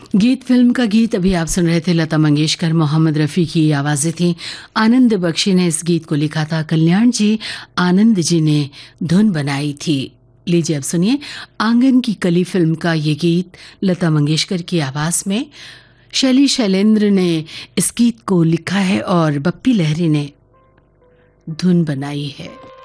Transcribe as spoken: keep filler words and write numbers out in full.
गीत फिल्म का गीत अभी आप सुन रहे थे। लता मंगेशकर, मोहम्मद रफ़ी की आवाज़ें थीं। आनंद बख्शी ने इस गीत को लिखा था। कल्याण जी, आनंद जी ने धुन बनाई थी। लीजिए अब सुनिए आंगन की कली फिल्म का ये गीत लता मंगेशकर की आवाज़ में। शैली शैलेंद्र ने इस गीत को लिखा है और बप्पी लहरी ने धुन बनाई है।